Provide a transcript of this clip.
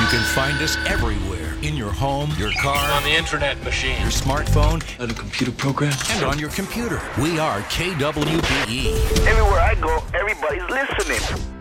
can find us everywhere. In your home, your car, on the internet machine, your smartphone, on a computer program, and on your computer. We are KWPE. Everywhere I go, everybody's listening.